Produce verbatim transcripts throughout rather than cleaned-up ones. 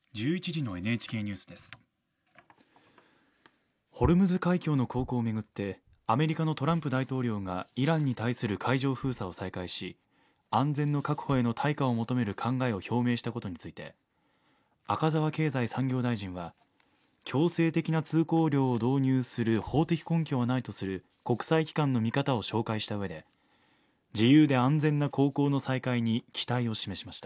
じゅういちじの エヌエイチケー ニュースです。 ホルムズ海峡の航行をめぐってアメリカのトランプ大統領がイランに対する海上封鎖を再開し、安全の確保への対価を求める考えを表明したことについて、赤澤経済産業大臣は、強制的な通行料を導入する法的根拠はないとする国際機関の見方を紹介した上で、自由で安全な航行の再開に期待を示しました。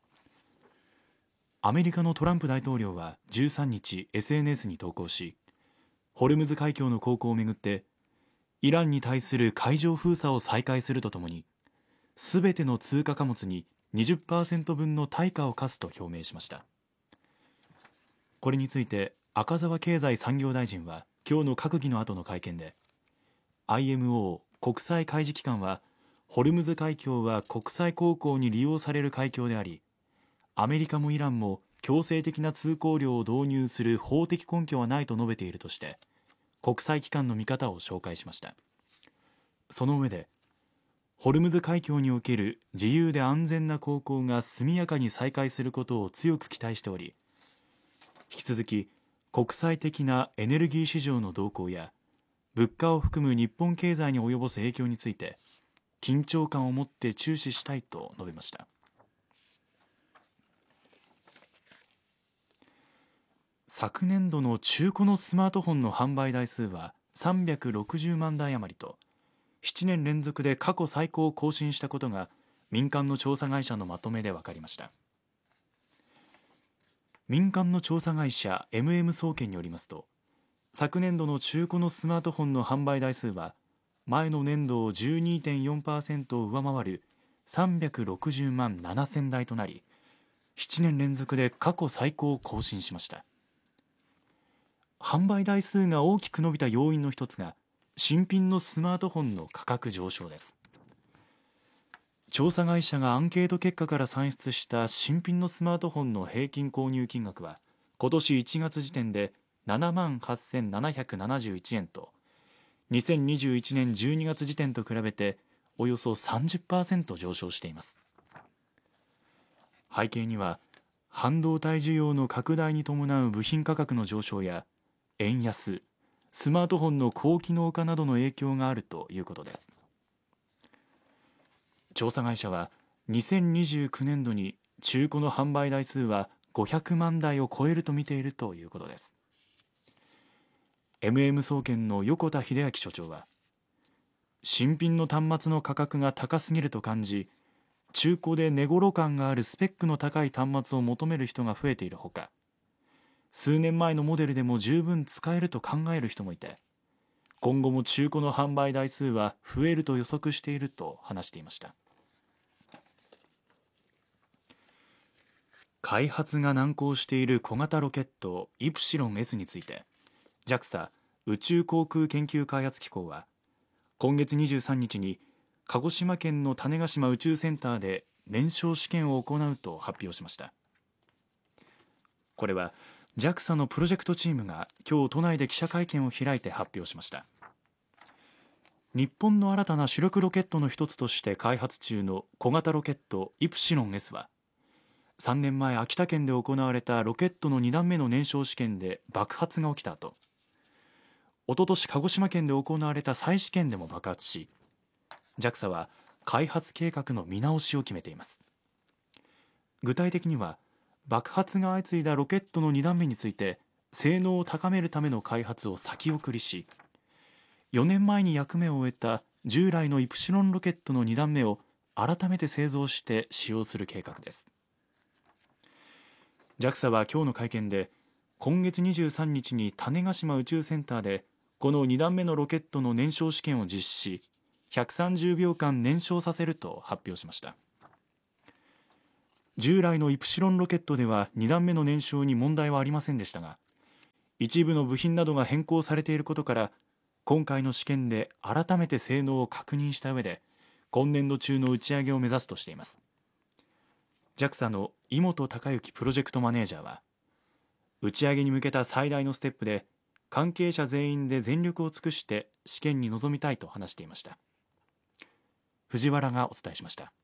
アメリカのトランプ大統領はじゅうさんにち エスエヌエス に投稿し、ホルムズ海峡の航行をめぐってイランに対する海上封鎖を再開するとともに、すべての通貨貨物に にじゅっパーセント 分の対価を課すと表明しました。これについて赤澤経済産業大臣は今日の閣議の後の会見で、 アイエムオー 国際海事機関は、ホルムズ海峡は国際航行に利用される海峡であり、アメリカもイランも強制的な通行料を導入する法的根拠はないと述べているとして、国際機関の見方を紹介しました。その上で、ホルムズ海峡における自由で安全な航行が速やかに再開することを強く期待しており、引き続き国際的なエネルギー市場の動向や物価を含む日本経済に及ぼす影響について緊張感を持って注視したいと述べました。昨年度の中古のスマートフォンの販売台数はさんびゃくろくじゅうまんだい余りと、ななねん連続で過去最高を更新したことが民間の調査会社のまとめで分かりました。民間の調査会社 エムエム 総研によりますと、昨年度の中古のスマートフォンの販売台数は前の年度を じゅうにてんよんパーセント を上回るさんびゃくろくじゅうまんななせんだいとなり、ななねん連続で過去最高を更新しました。販売台数が大きく伸びた要因の一つが新品のスマートフォンの価格上昇です。調査会社がアンケート結果から算出した新品のスマートフォンの平均購入金額は今年いちがつ時点でななまんはっせんななひゃくななじゅういちえんと、にせんにじゅういちねんじゅうにがつ時点と比べておよそ さんじゅっパーセント 上昇しています。背景には半導体需要の拡大に伴う部品価格の上昇や円安、スマートフォンの高機能化などの影響があるということです。調査会社はにせんにじゅうきゅうねんどに中古の販売台数はごひゃくまんだいを超えると見ているということです。 エムエム 総研の横田秀明所長は、新品の端末の価格が高すぎると感じ、中古で値頃感があるスペックの高い端末を求める人が増えているほか、数年前のモデルでも十分使えると考える人もいて、今後も中古の販売台数は増えると予測していると話していました。開発が難航している小型ロケットイプシロン エス について、 ジャクサ 宇宙航空研究開発機構は今月にじゅうさんにちに鹿児島県の種子島宇宙センターで燃焼試験を行うと発表しました。これは ジャクサ のプロジェクトチームが今日都内で記者会見を開いて発表しました。日本の新たな主力ロケットの一つとして開発中の小型ロケットイプシロン エス は、さんねんまえ秋田県で行われたロケットのにだんめの燃焼試験で爆発が起きた後、おととし鹿児島県で行われた再試験でも爆発し、 ジャクサ は開発計画の見直しを決めています。具体的には、爆発が相次いだロケットのにだんめについて性能を高めるための開発を先送りし、よねんまえに役目を終えた従来のイプシロンロケットのにだんめを改めて製造して使用する計画です。 ジャクサ は今日の会見で、今月にじゅうさんにちに種子島宇宙センターでこのにだんめのロケットの燃焼試験を実施し、ひゃくさんじゅうびょうかん燃焼させると発表しました。従来のイプシロンロケットではにだんめの燃焼に問題はありませんでしたが、一部の部品などが変更されていることから、今回の試験で改めて性能を確認した上で今年度中の打ち上げを目指すとしています。 ジャクサ の井本孝之プロジェクトマネージャーは、打ち上げに向けた最大のステップで関係者全員で全力を尽くして試験に臨みたいと話していました。藤原がお伝えしました。